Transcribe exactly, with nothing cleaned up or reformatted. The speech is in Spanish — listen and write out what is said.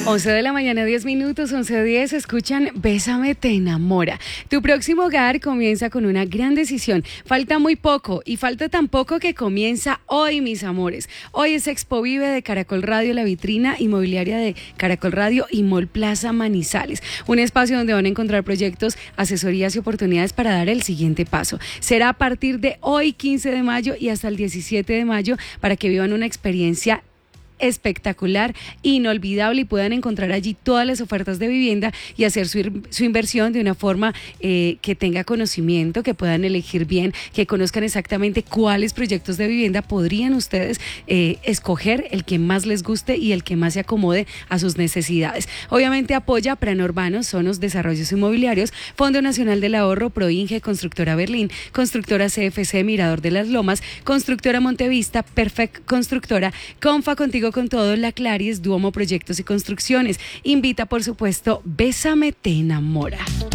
once de la mañana, diez minutos, once diez, escuchan Bésame te enamora. Tu próximo hogar comienza con una gran decisión. Falta muy poco y falta tan poco que comienza hoy, mis amores. Hoy es Expo Vive de Caracol Radio, la vitrina inmobiliaria de Caracol Radio y Mall Plaza Manizales. Un espacio donde van a encontrar proyectos, asesorías y oportunidades para dar el siguiente paso. Será a partir de hoy, quince de mayo, y hasta el diecisiete de mayo para que vivan una experiencia espectacular, inolvidable y puedan encontrar allí todas las ofertas de vivienda y hacer su, su inversión de una forma eh, que tenga conocimiento, que puedan elegir bien, que conozcan exactamente cuáles proyectos de vivienda podrían ustedes eh, escoger, el que más les guste y el que más se acomode a sus necesidades. Obviamente apoya Plan Urbano, Sonos Desarrollos Inmobiliarios, Fondo Nacional del Ahorro, Proinge, Constructora Berlín, Constructora C F C, Mirador de las Lomas, Constructora Montevista, Perfect Constructora, Confa Contigo con Todo, La Claris, Duomo Proyectos y Construcciones. Invita, por supuesto, Bésame te enamora.